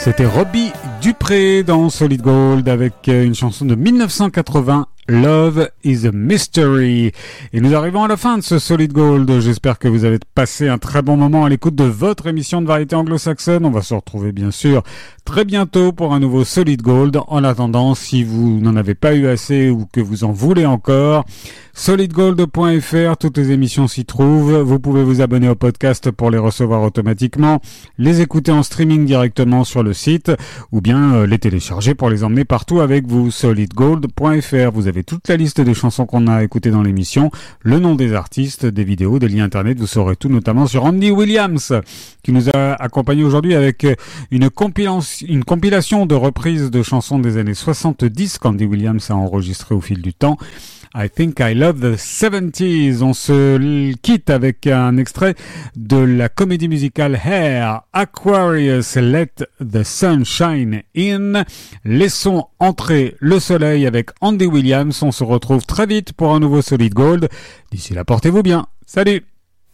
C'était Robbie Dupré dans Solid Gold avec une chanson de 1980, Love is a Mystery. Et nous arrivons à la fin de ce Solid Gold. J'espère que vous avez passé un très bon moment à l'écoute de votre émission de variété anglo-saxonne. On va se retrouver bien sûr très bientôt pour un nouveau Solid Gold. En attendant, si vous n'en avez pas eu assez ou que vous en voulez encore, solidgold.fr, toutes les émissions s'y trouvent. Vous pouvez vous abonner au podcast pour les recevoir automatiquement, les écouter en streaming directement sur le site ou bien les télécharger pour les emmener partout avec vous. solidgold.fr, vous avez toute la liste des chansons qu'on a écoutées dans l'émission, le nom des artistes, des vidéos, des liens internet, vous saurez tout, notamment sur Andy Williams qui nous a accompagnés aujourd'hui avec une compilation de reprises de chansons des années 70 qu'Andy Williams a enregistrées au fil du temps. I Think I Love the 70s. On se quitte avec un extrait de la comédie musicale Hair, Aquarius, Let the Sun Shine In. Laissons entrer le soleil avec Andy Williams. On se retrouve très vite pour un nouveau Solid Gold. D'ici là, portez-vous bien. Salut!